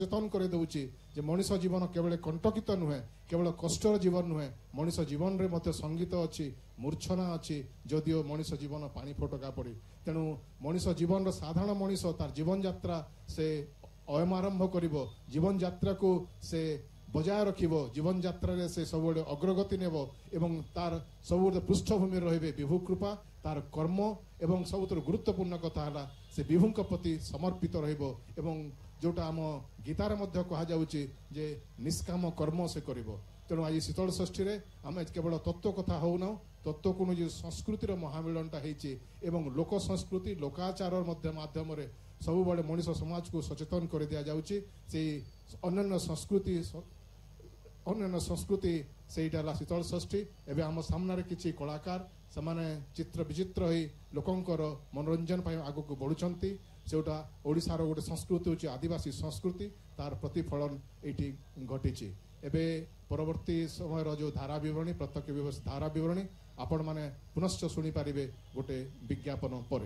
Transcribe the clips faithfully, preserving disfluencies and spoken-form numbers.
सचेतन कर दउची जे मनुष्य जीवन केवल कंटकित नुहे केवल कष्टर जीवन नुहे मनुष्य जीवन रे मते संगीत अच्छी मूर्छना अच्छी जदिओ मनुष्य जीवन पानी फटका पड़ी तेणु मनुष्य जीवन साधारण मनुष्य तार जीवन यात्रा से अयम आरंभ करिवो जीवन यात्रा को से बजाय रखिबो जीवन यात्रा रे से सब अग्रगति नेब एवं तार सब पृष्ठभूमि रहिबे विभु कृपा तार कर्म एवं सब गुरुत्वपूर्ण कथा है से विभुंक प्रति समर्पित रहिबो एवं जोटा आम गीतार मध्य कहा जाउची जे निष्काम कर्म से करिवो तेणु आज शीतल षष्ठी रे आम केवल तत्व कथा हो ना तत्व को संस्कृतिर महामिलनटा होती एवं लोक संस्कृति लोकाचार माध्यम सब बड़े मनुष्य समाज को सचेतन कर दिया जाउची से अन्य संस्कृति अन्य संस्कृति सेटा शीतल षष्ठी एवं आम सामने किसी कलाकार से चित्र विचित्र हो लोकंकर मनोरंजन आग को बढ़ुंट सेटा ओडिशार गोटे संस्कृति होची आदिवासी संस्कृति तार प्रतिफलन ये घटी एबे परवर्ती समय जो धारा विवरणी प्रत्यक्ष धारा विवरणी आपण माने पुनश्च शुणी पारिबे गोटे विज्ञापन पर।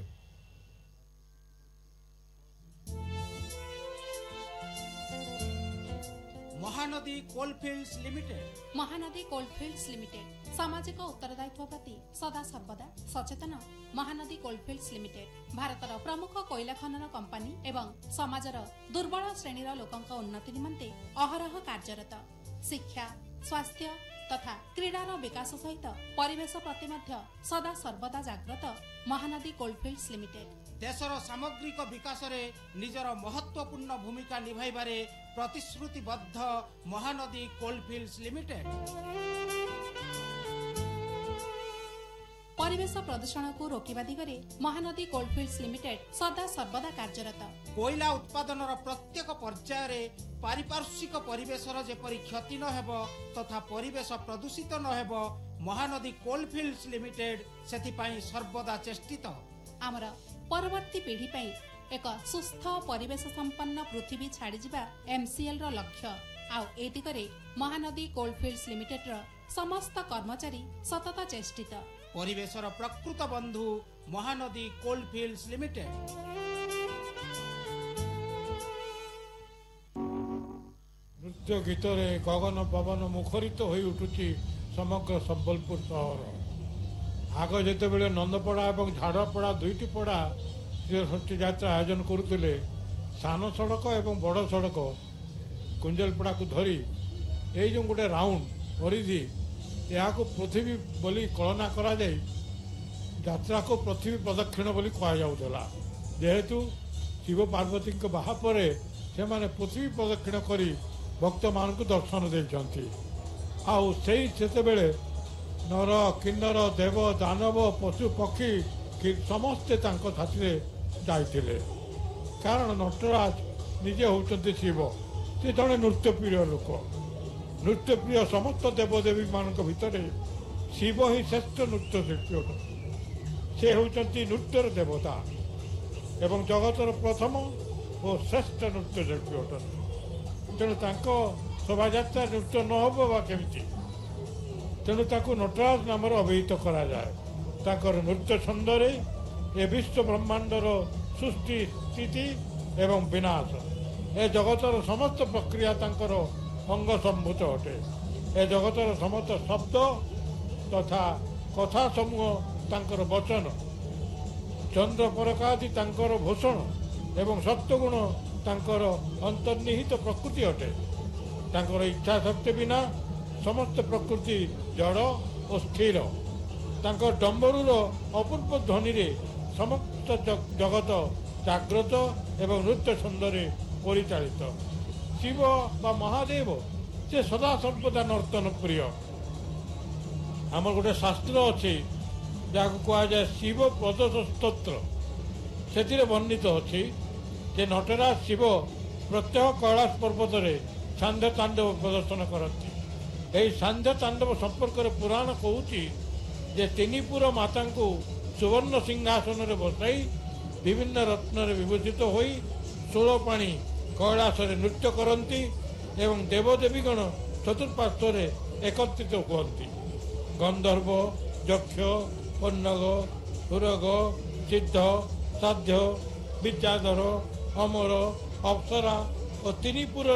Mahanadi Coalfields limited Mahanadi Coalfields limited सामाजिक उत्तरदायित्व प्रति सदा सर्वदा सचेतन। महानदी कोलफिल्ड्स लिमिटेड भारतर प्रमुख कोयला खनन कंपनी एवं समाजर दुर्बल श्रेणीर लोकंक उन्नति निमंते अहरह कार्यरत। शिक्षा स्वास्थ्य तथा क्रीडार विकास सहित परिवेश प्रति मध्य सदा सर्वदा जाग्रत। महानदी कोलफिल्ड्स लिमिटेड देशर सामग्रिक विकास रे निजर महत्वपूर्ण भूमिका निभाइबारे प्रतिश्रुतिबद्ध। महानदी कोलफिल्ड्स लिमिटेड परिवेश प्रदूषण को रोकवा दिगरे महानदी कोलफिल्ड्स लिमिटेड सदा सर्वदा कार्यरत। कोयला उत्पादन प्रत्येक पर्यायर पारिपार्श्विक परिवेशर जेपरी क्षति न हेब तथा परिवेश प्रदूषित न हेब महानदी कोलफिल्ड्स लिमिटेड सेथिपाई सर्वदा चेष्टित। आमर परवर्ती पीढ़ी पई एक सुस्थ परिवेश संपन्न पृथ्वी छाड़ी जिबा एमसीएल रो लक्ष्य आउ ए दिगरे महानदी कोलफिल्ड्स लिमिटेड रो समस्त कर्मचारी सतत चेष्टित। परिवेशर प्रकृत बंधु महानदी कोलफिल्ड्स लिमिटेड। नृत्य गीत रे गगन पवन मुखरित हो उठुची समग्र संबलपुर सहर। आग जेते बेले नंदपड़ा और झाड़पड़ा दुईटी पड़ा षष्ठी यात्रा आयोजन करुले सान सड़क और बड़ सड़क कुंजलपड़ा को धरी ये जो गोटे राउंड परिधि या पृथ्वी बोली कलना करा जाए यात्रा को पृथ्वी प्रदक्षिण बोली कहुला जेहेतु शिव पार्वती बाहापर से माने पृथ्वी प्रदक्षिण करी भक्त मान को दर्शन देते आउ से बेले नर किन्नर देव दानव पशु पक्षी समस्ते साथी जाइए कारण नटराज निजे होती शिव से जड़े नृत्यप्रिय लोक नृत्यप्रिय समस्त देवदेवी मान भितर शिव ही श्रेष्ठ नृत्य शिल्पी अटंती से होती नृत्यर देवता एवं जगतर प्रथम और श्रेष्ठ नृत्य शिल्पी अटंती तेणु शोभा नृत्य न हो केमी तेणु ताकू नटराज नाम अभिहित करा जाए नृत्य छंदरे ए विश्व ब्रह्मांडर सृष्टि स्थिति एवं विनाश ए जगतर समस्त प्रक्रिया तांकर अंग संभूत अटे। ए जगतर समस्त शब्द तथा कथा समूह तांकर वचन चंद्र परकादि तांकर भूषण एवं सत्वगुण तांकर अंतर्निहित प्रकृति अटे। तांकर इच्छा शक्ति बिना समस्त प्रकृति जड़ और स्थिर तांकर डम्बरूर अपूर्व ध्वनि रे समस्त जगत जाग्रत एवं नृत्य छंदरे परिचालित। शिव बा महादेव से सदा सर्वदा नर्तन प्रिय। आम गोटे शास्त्र अच्छे जहाँ कह जाए शिव प्रदोष स्तोत्र से वर्णित अच्छी जे नटराज शिव प्रत्यह कैलाश पर्वत सांध्य तांडव प्रदर्शन करती। यही सांध्य तांडव संपर्क में पुराण कहूँ जे तीनिपुर माता को सुवर्ण सिंहासन में बसाई विभिन्न रत्न विभूषित हो षोलपाणी कैलास नृत्य करती एवं देवदेवीगण चतुर्पार्श्वर एकत्रित हुअन्ति। गंधर्व यक्ष पन्नग सुरग सिद्ध साध्य विद्याधर अमर अप्सरा ଓ ତିନିପୁର